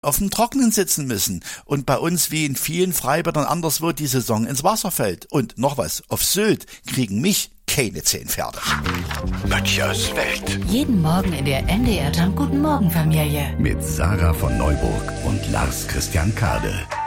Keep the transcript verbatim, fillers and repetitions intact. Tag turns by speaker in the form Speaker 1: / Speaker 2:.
Speaker 1: auf dem Trockenen sitzen müssen und bei uns wie in vielen Freibädern anderswo die Saison ins Wasser fällt. Und noch was, auf Sylt kriegen mich keine zehn Pferde.
Speaker 2: Böttchers Welt.
Speaker 3: Jeden Morgen in der N D R Jump Guten Morgen Familie.
Speaker 2: Mit Sarah von Neuburg und Lars Christian Kade.